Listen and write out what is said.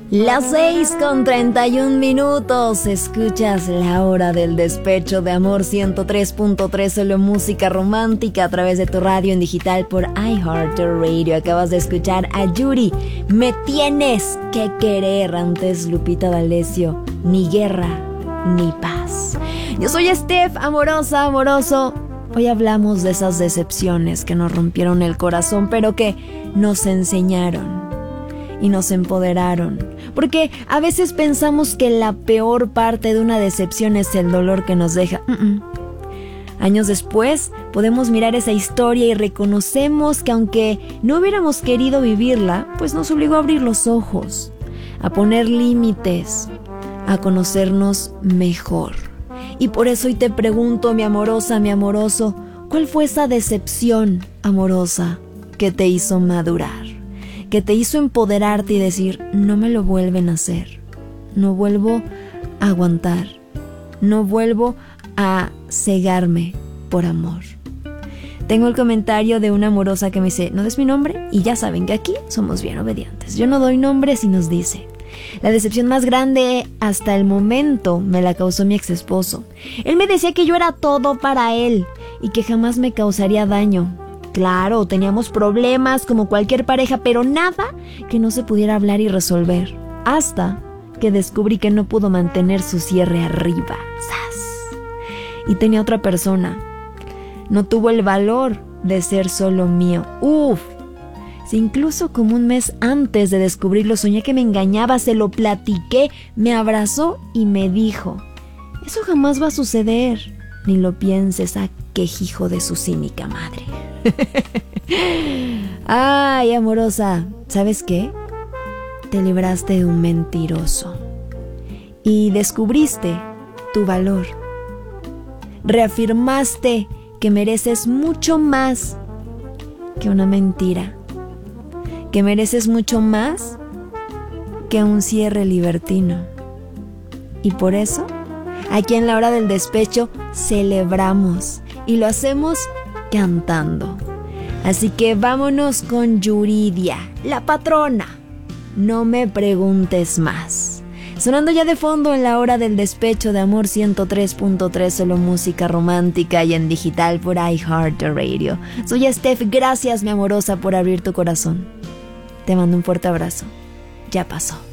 Las 6:31. Escuchas La Hora del Despecho de Amor 103.3, solo música romántica a través de tu radio en digital por iHeartRadio. Acabas de escuchar a Yuri, Me Tienes que Querer. Antes Lupita D'Alessio, Ni Guerra ni Paz. Yo soy Steph, amorosa, amoroso. Hoy hablamos de esas decepciones que nos rompieron el corazón, pero que nos enseñaron y nos empoderaron. Porque a veces pensamos que la peor parte de una decepción es el dolor que nos deja. Años después podemos mirar esa historia y reconocemos que aunque no hubiéramos querido vivirla, pues nos obligó a abrir los ojos, a poner límites, a conocernos mejor. Y por eso hoy te pregunto, mi amorosa, mi amoroso, ¿cuál fue esa decepción amorosa que te hizo madurar? Que te hizo empoderarte y decir, no me lo vuelven a hacer, no vuelvo a aguantar, no vuelvo a cegarme por amor. Tengo el comentario de una amorosa que me dice, no des mi nombre, y ya saben que aquí somos bien obedientes. Yo no doy nombres y nos dice, la decepción más grande hasta el momento me la causó mi ex esposo. Él me decía que yo era todo para él y que jamás me causaría daño. Claro, teníamos problemas como cualquier pareja, pero nada que no se pudiera hablar y resolver. Hasta que descubrí que no pudo mantener su cierre arriba. ¡Sas! Y tenía otra persona. No tuvo el valor de ser solo mío. Si incluso como un mes antes de descubrirlo soñé que me engañaba, se lo platiqué, me abrazó y me dijo, eso jamás va a suceder. Ni lo pienses, quejijo de su cínica madre. Ay, amorosa, ¿sabes qué? Te libraste de un mentiroso y descubriste tu valor. Reafirmaste que mereces mucho más que una mentira, que mereces mucho más que un cierre libertino. Y por eso, aquí en La Hora del Despecho celebramos y lo hacemos cantando. Así que vámonos con Yuridia, la patrona. No me preguntes más. Sonando ya de fondo en La Hora del Despecho de Amor 103.3, solo música romántica y en digital por iHeartRadio. Soy Steph, gracias mi amorosa por abrir tu corazón. Te mando un fuerte abrazo. Ya pasó.